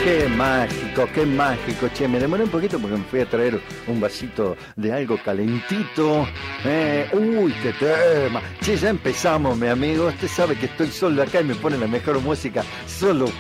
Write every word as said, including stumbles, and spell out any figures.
Qué mágico, qué mágico, che, me demoré un poquito porque me fui a traer un vasito de algo calentito. Eh, uy, qué tema. Che, ya empezamos, mi amigo. Usted sabe que estoy solo acá y me pone la mejor música solo